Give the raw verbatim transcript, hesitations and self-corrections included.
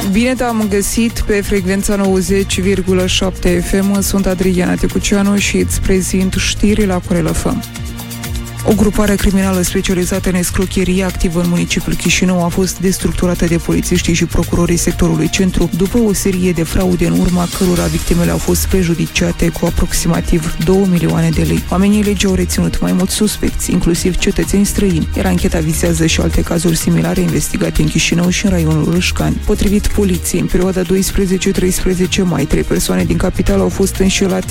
Bine te-am găsit pe frecvența nouăzeci virgulă șapte F M. Sunt Adriana Tecuceanu și îți prezint știrile la Corel F M. O grupare criminală specializată în escrocherie activă în municipiul Chișinău a fost destructurată de polițiștii și procurorii sectorului centru după o serie de fraude în urma cărora victimele au fost prejudiciate cu aproximativ două milioane de lei. Oamenii legii au reținut mai mulți suspecți, inclusiv cetățeni străini, iar ancheta vizează și alte cazuri similare investigate în Chișinău și în raionul Râșcani. Potrivit poliției, în perioada doisprezece treisprezece mai, trei persoane din capitală au fost înșelate